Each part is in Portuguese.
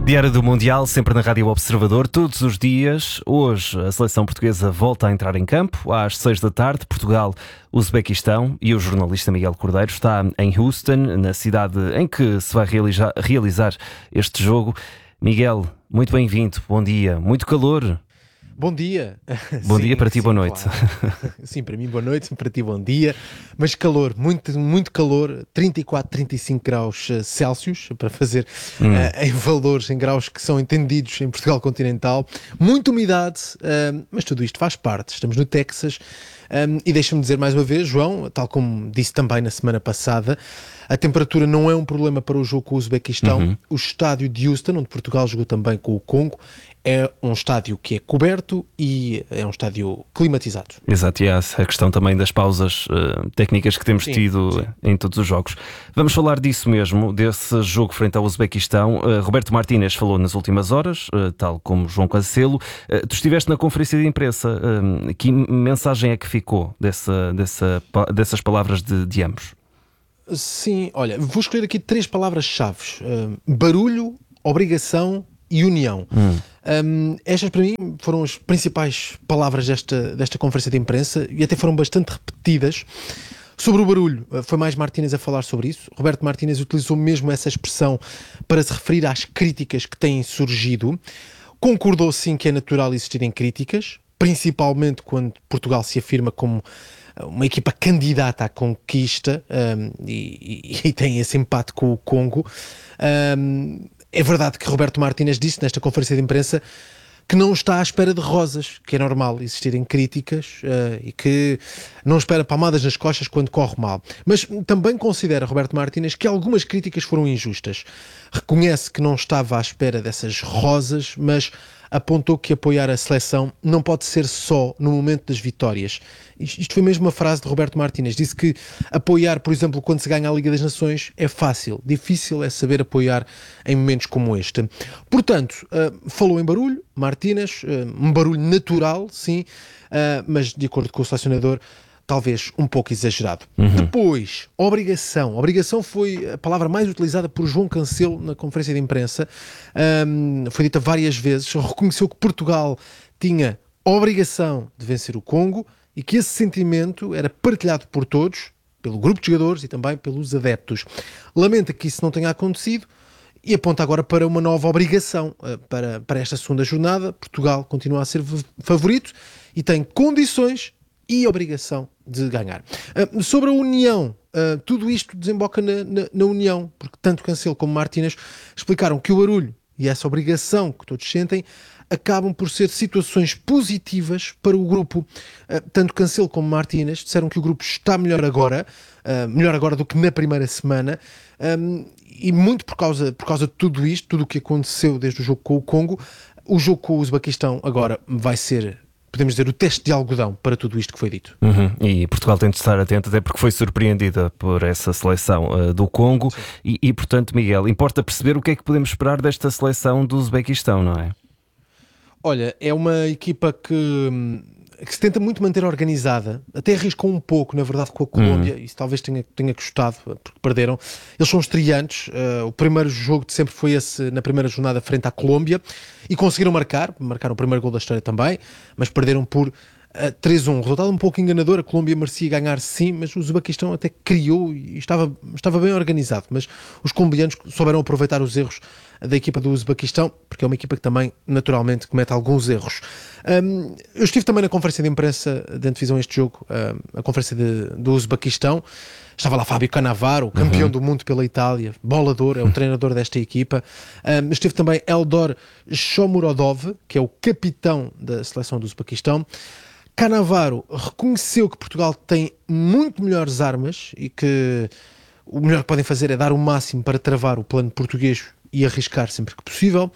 Diário do Mundial, sempre na Rádio Observador, todos os dias. Hoje a seleção portuguesa volta a entrar em campo, às 6 da tarde, Portugal, Uzbequistão, e o jornalista Miguel Cordeiro está em Houston, na cidade em que se vai realizar este jogo. Miguel, muito bem-vindo, bom dia, muito calor. Bom dia. Bom dia para ti, boa noite. Claro. Sim, para mim boa noite, para ti bom dia. Mas calor, muito calor, 34, 35 graus Celsius, para fazer em valores, em graus que são entendidos em Portugal continental. Muita umidade, mas tudo isto faz parte. Estamos no Texas. E deixa-me dizer mais uma vez, João, tal como disse também na semana passada, a temperatura não é um problema para o jogo com o Uzbequistão. O estádio de Houston, onde Portugal jogou também com o Congo, é um estádio que é coberto e é um estádio climatizado. Exato, e há a questão também das pausas técnicas que temos tido em todos os jogos. Vamos falar disso mesmo, desse jogo frente ao Uzbequistão. Roberto Martínez falou nas últimas horas, tal como João Cancelo. Tu estiveste na conferência de imprensa. Que mensagem é que ficou dessas palavras de ambos? Sim, olha, vou escolher aqui 3 palavras-chave: barulho, obrigação e união. Estas para mim foram as principais palavras desta conferência de imprensa e até foram bastante repetidas. Sobre o barulho, foi mais Martínez a falar sobre isso. Roberto Martínez utilizou mesmo essa expressão para se referir às críticas que têm surgido. Concordou sim que é natural existirem críticas, principalmente quando Portugal se afirma como uma equipa candidata à conquista e tem esse empate com o Congo. É verdade que Roberto Martínez disse nesta conferência de imprensa que não está à espera de rosas, que é normal existirem críticas e que não espera palmadas nas costas quando corre mal. Mas também considera Roberto Martínez que algumas críticas foram injustas. Reconhece que não estava à espera dessas rosas, mas apontou que apoiar a seleção não pode ser só no momento das vitórias. Isto foi mesmo uma frase de Roberto Martínez. Disse que apoiar, por exemplo, quando se ganha a Liga das Nações é fácil. Difícil é saber apoiar em momentos como este. Portanto, falou em barulho, Martínez, um barulho natural, sim, mas de acordo com o selecionador, talvez um pouco exagerado. Depois, obrigação. Obrigação foi a palavra mais utilizada por João Cancelo na conferência de imprensa. Foi dita várias vezes. Reconheceu que Portugal tinha obrigação de vencer o Congo e que esse sentimento era partilhado por todos, pelo grupo de jogadores e também pelos adeptos. Lamenta que isso não tenha acontecido e aponta agora para uma nova obrigação para esta segunda jornada. Portugal continua a ser favorito e tem condições e obrigação de ganhar. Sobre a união, tudo isto desemboca na união, porque tanto Cancelo como Martínez explicaram que o barulho e essa obrigação que todos sentem acabam por ser situações positivas para o grupo. Tanto Cancelo como Martínez disseram que o grupo está melhor agora do que na primeira semana, e muito por causa de tudo isto, tudo o que aconteceu desde o jogo com o Congo. O jogo com o Uzbequistão agora vai ser, podemos dizer, o teste de algodão para tudo isto que foi dito. E Portugal tem de estar atento, até porque foi surpreendida por essa seleção do Congo. E, portanto, Miguel, importa perceber o que é que podemos esperar desta seleção do Uzbequistão, não é? Olha, é uma equipa que se tenta muito manter organizada, até arriscou um pouco, na verdade, com a Colômbia. Isso talvez tenha custado, porque perderam. Eles são estreantes. O primeiro jogo de sempre foi esse, na primeira jornada, frente à Colômbia, e conseguiram marcaram o primeiro gol da história também, mas perderam por 3-1. Resultado um pouco enganador. A Colômbia merecia ganhar, sim, mas o Uzbequistão até criou e estava bem organizado, mas os colombianos souberam aproveitar os erros da equipa do Uzbequistão, porque é uma equipa que também, naturalmente, comete alguns erros. Eu estive também na conferência de imprensa de antevisão a este jogo, a conferência do Uzbequistão. Estava lá Fábio Cannavaro, campeão do mundo pela Itália, bolador, é o treinador desta equipa. Esteve também Eldor Shomurodov, que é o capitão da seleção do Uzbequistão. Cannavaro reconheceu que Portugal tem muito melhores armas e que o melhor que podem fazer é dar o máximo para travar o plano português e arriscar sempre que possível.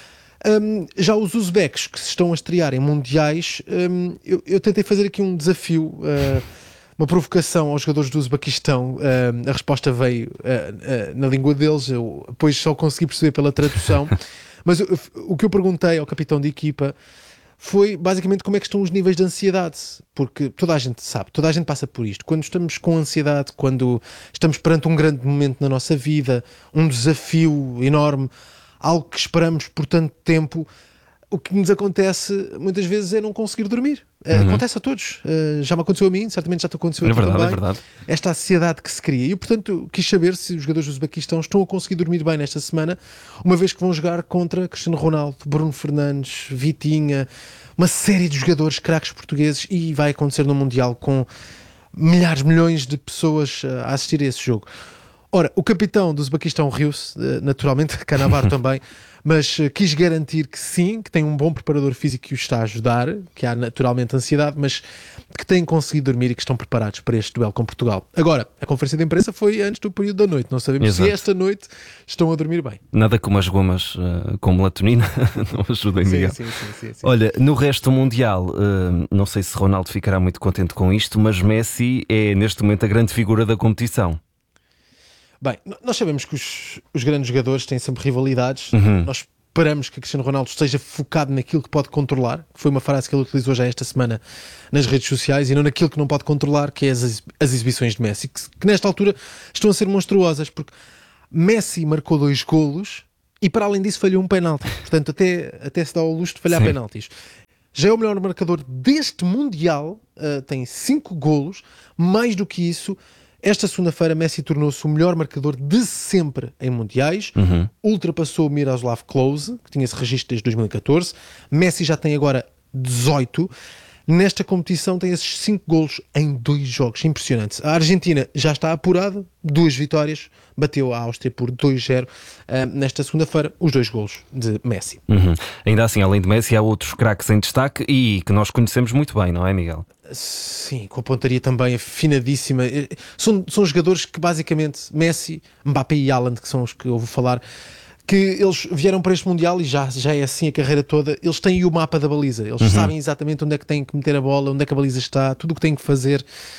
Já os uzbeques que se estão a estrear em mundiais, eu tentei fazer aqui um desafio, uma provocação aos jogadores do Uzbequistão. A resposta veio na língua deles, eu depois só consegui perceber pela tradução. Mas o que eu perguntei ao capitão de equipa foi basicamente como é que estão os níveis de ansiedade, porque toda a gente sabe, toda a gente passa por isto. Quando estamos com ansiedade, quando estamos perante um grande momento na nossa vida, um desafio enorme, algo que esperamos por tanto tempo. O que nos acontece muitas vezes é não conseguir dormir. Acontece a todos. Já me aconteceu a mim, certamente já te aconteceu a ti também. É verdade. Esta ansiedade que se cria. E, portanto, quis saber se os jogadores do Uzbequistão estão a conseguir dormir bem nesta semana, uma vez que vão jogar contra Cristiano Ronaldo, Bruno Fernandes, Vitinha, uma série de jogadores craques portugueses, e vai acontecer no Mundial com milhares, milhões de pessoas a assistir a esse jogo. Ora, o capitão do Uzbequistão riu-se, naturalmente, Cannavaro também, mas quis garantir que sim, que tem um bom preparador físico que o está a ajudar, que há naturalmente ansiedade, mas que têm conseguido dormir e que estão preparados para este duelo com Portugal. Agora, a conferência de imprensa foi antes do período da noite, não sabemos se esta noite estão a dormir bem. Nada como as gomas com melatonina não ajudem, Miguel. Sim. Olha, no resto do Mundial, não sei se Ronaldo ficará muito contente com isto, mas Messi é neste momento a grande figura da competição. Bem, nós sabemos que os grandes jogadores têm sempre rivalidades. Nós esperamos que Cristiano Ronaldo esteja focado naquilo que pode controlar, que foi uma frase que ele utilizou já esta semana nas redes sociais, e não naquilo que não pode controlar, que é as exibições de Messi, que nesta altura estão a ser monstruosas, porque Messi marcou 2 golos e, para além disso, falhou um penalti. Portanto, até se dá ao luxo de falhar penaltis. Já é o melhor marcador deste Mundial, tem 5 golos. Mais do que isso, esta segunda-feira Messi tornou-se o melhor marcador de sempre em Mundiais, ultrapassou Miroslav Klose, que tinha esse registro desde 2014. Messi já tem agora 18. Nesta competição tem esses 5 golos em 2 jogos, impressionante. A Argentina já está apurada, 2 vitórias, bateu a Áustria por 2-0 nesta segunda-feira, os 2 golos de Messi. Ainda assim, além de Messi, há outros craques em destaque e que nós conhecemos muito bem, não é, Miguel? Sim, com a pontaria também afinadíssima. São jogadores que basicamente Messi, Mbappé e Haaland, que são os que eu vou falar, que eles vieram para este Mundial e já é assim a carreira toda. Eles têm o mapa da baliza, eles sabem exatamente onde é que têm que meter a bola, onde é que a baliza está, tudo o que têm que fazer.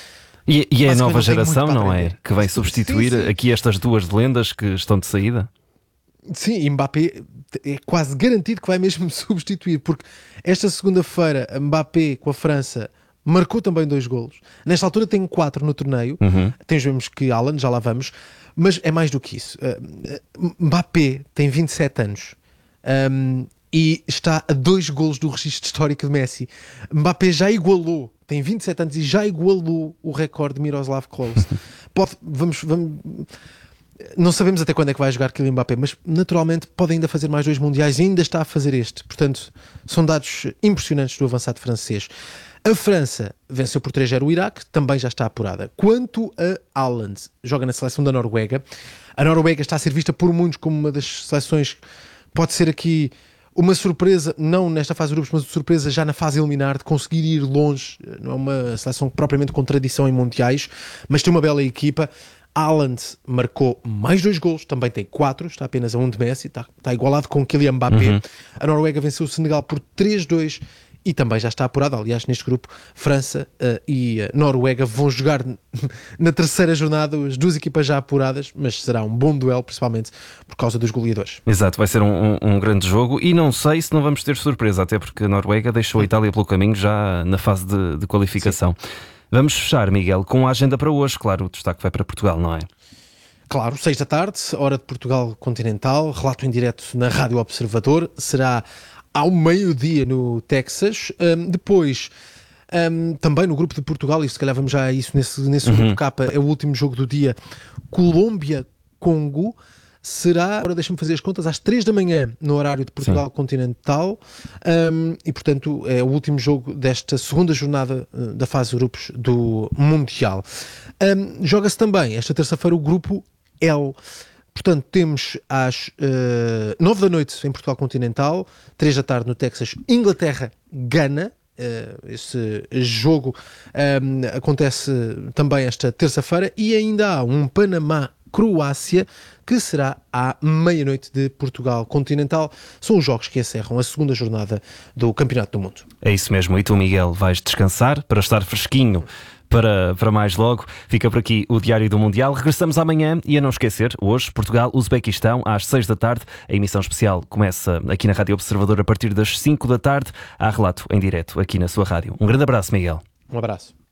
E é a nova geração, não é? Que vai substituir aqui estas duas lendas que estão de saída? Sim, e Mbappé é quase garantido que vai mesmo substituir, porque esta segunda-feira Mbappé com a França marcou também 2 golos. Nesta altura tem 4 no torneio. Temos que Haaland, já lá vamos. Mas é mais do que isso. Mbappé tem 27 anos e está a 2 golos do registro histórico de Messi. Mbappé já igualou, tem 27 anos e já igualou o recorde de Miroslav Klose. Vamos, não sabemos até quando é que vai jogar Kylian Mbappé, mas naturalmente pode ainda fazer mais 2 mundiais e ainda está a fazer este. Portanto, são dados impressionantes do avançado francês. A França venceu por 3-0 o Iraque, também já está apurada. Quanto a Haaland, joga na seleção da Noruega. A Noruega está a ser vista por muitos como uma das seleções que pode ser aqui uma surpresa, não nesta fase de grupos, mas uma surpresa já na fase eliminar, de conseguir ir longe. Não é uma seleção propriamente com tradição em mundiais, mas tem uma bela equipa. Haaland marcou mais 2 golos, também tem 4, está apenas a 1 de Messi, está igualado com Kylian Mbappé. A Noruega venceu o Senegal por 3-2 e também já está apurado. Aliás, neste grupo, França e Noruega vão jogar na terceira jornada, as 2 equipas já apuradas, mas será um bom duelo, principalmente por causa dos goleadores. Exato, vai ser um grande jogo e não sei se não vamos ter surpresa, até porque a Noruega deixou a Itália pelo caminho já na fase de qualificação. Sim. Vamos fechar, Miguel, com a agenda para hoje. Claro, o destaque vai para Portugal, não é? Claro, 6 da tarde, hora de Portugal continental, relato em direto na Rádio Observador, será ao meio-dia no Texas. Depois, também no grupo de Portugal, e se calhar vamos já a isso nesse grupo K, é o último jogo do dia, Colômbia-Congo, será, agora deixa-me fazer as contas, às 3 da manhã no horário de Portugal continental, e portanto é o último jogo desta segunda jornada da fase de grupos do Mundial. Joga-se também esta terça-feira o grupo L. Portanto, temos às 9 da noite em Portugal continental, 3 da tarde no Texas, Inglaterra-Gana. Esse jogo acontece também esta terça-feira, e ainda há um Panamá-Croácia que será à meia-noite de Portugal continental. São os jogos que encerram a segunda jornada do Campeonato do Mundo. É isso mesmo. E tu, Miguel, vais descansar para estar fresquinho para mais logo. Fica por aqui o Diário do Mundial. Regressamos amanhã e a não esquecer, hoje, Portugal-Uzbequistão, às 6 da tarde. A emissão especial começa aqui na Rádio Observador a partir das 5 da tarde. Há relato em direto aqui na sua rádio. Um grande abraço, Miguel. Um abraço.